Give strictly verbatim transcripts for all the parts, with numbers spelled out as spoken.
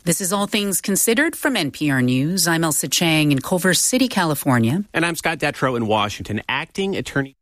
This is All Things Considered from N P R News. I'm Elsa Chang in Culver City, California. And I'm Scott Detrow in Washington. Acting Attorney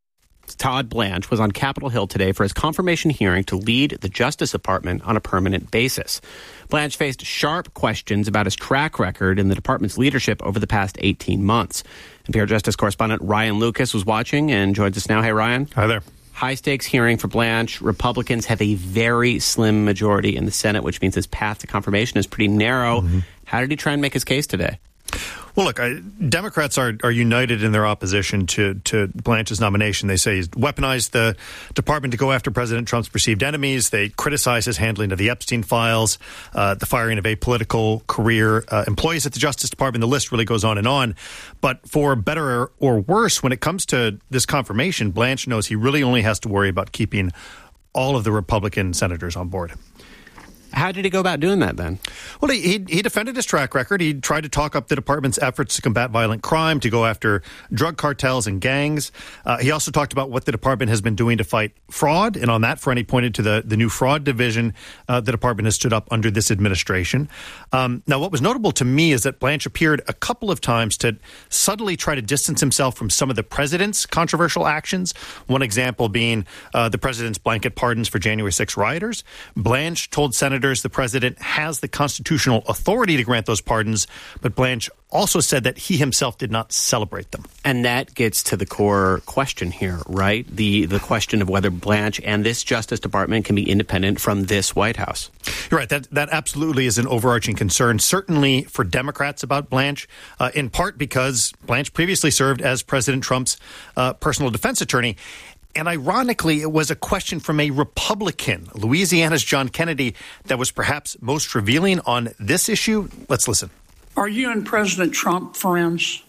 Todd Blanche was on Capitol Hill today for his confirmation hearing to lead the Justice Department on a permanent basis. Blanche faced sharp questions about his track record in the department's leadership over the past eighteen months. N P R Justice correspondent Ryan Lucas was watching and joins us now. Hey, Ryan. Hi there. High-stakes hearing for Blanche. Republicans have a very slim majority in the Senate, which means his path to confirmation is pretty narrow. Mm-hmm. How did he try and make his case today? Well, look, I, Democrats are, are united in their opposition to, to Blanche's nomination. They say he's weaponized the department to go after President Trump's perceived enemies. They criticize his handling of the Epstein files, uh, the firing of apolitical career uh, employees at the Justice Department. The list really goes on and on. But for better or worse, when it comes to this confirmation, Blanche knows he really only has to worry about keeping all of the Republican senators on board. How did he go about doing that then? Well, he, he he defended his track record. He tried to talk up the department's efforts to combat violent crime, to go after drug cartels and gangs. Uh, he also talked about what the department has been doing to fight fraud. And on that front, he pointed to the, the new fraud division uh, the department has stood up under this administration. Um, now, what was notable to me is that Blanche appeared a couple of times to subtly try to distance himself from some of the president's controversial actions. One example being uh, the president's blanket pardons for January sixth rioters. Blanche told senators the president has the constitutional authority to grant those pardons, but Blanche also said that he himself did not celebrate them. And that gets to the core question here, right? The the question of whether Blanche and this Justice Department can be independent from this White House. You're right. That that absolutely is an overarching concern, certainly for Democrats about Blanche, uh, in part because Blanche previously served as President Trump's uh, personal defense attorney. And ironically, it was a question from a Republican, Louisiana's John Kennedy, that was perhaps most revealing on this issue. Let's listen. Are you and President Trump friends?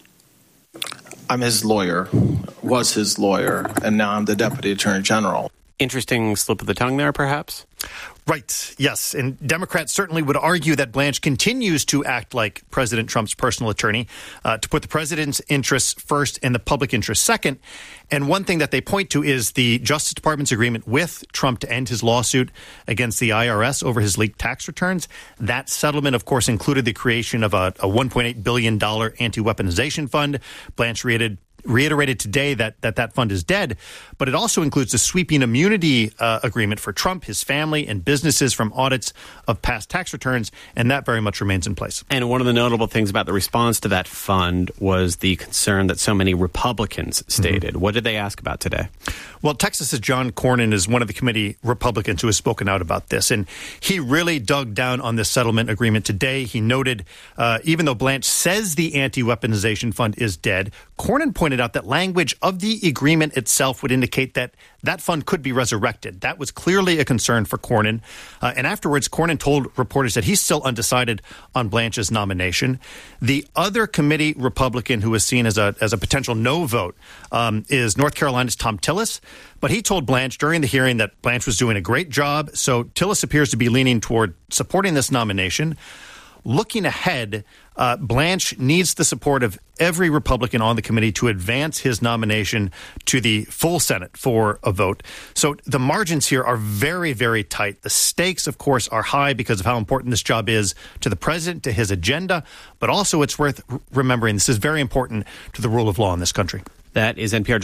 I'm his lawyer, was his lawyer, and now I'm the Deputy Attorney General. Interesting slip of the tongue there, perhaps? Right. Yes. And Democrats certainly would argue that Blanche continues to act like President Trump's personal attorney, uh, to put the president's interests first and the public interest second. And one thing that they point to is the Justice Department's agreement with Trump to end his lawsuit against the I R S over his leaked tax returns. That settlement, of course, included the creation of a, a one point eight billion dollars anti-weaponization fund. Blanche reiterated reiterated today that, that that fund is dead, but it also includes a sweeping immunity uh, agreement for Trump, his family, and businesses from audits of past tax returns, and that very much remains in place. And one of the notable things about the response to that fund was the concern that so many Republicans stated. Mm-hmm. What did they ask about today? Well, Texas's John Cornyn is one of the committee Republicans who has spoken out about this, and he really dug down on this settlement agreement today. He noted, uh, even though Blanche says the anti-weaponization fund is dead, Cornyn pointed out that language of the agreement itself would indicate that that fund could be resurrected. That was clearly a concern for Cornyn. Uh, and afterwards, Cornyn told reporters that he's still undecided on Blanche's nomination. The other committee Republican who was seen as a as a potential no vote um, is North Carolina's Thom Tillis. But he told Blanche during the hearing that Blanche was doing a great job. So Tillis appears to be leaning toward supporting this nomination. Looking ahead, uh, Blanche needs the support of every Republican on the committee to advance his nomination to the full Senate for a vote. So the margins here are very, very tight. The stakes, of course, are high because of how important this job is to the president, to his agenda. But also it's worth remembering this is very important to the rule of law in this country. That is N P R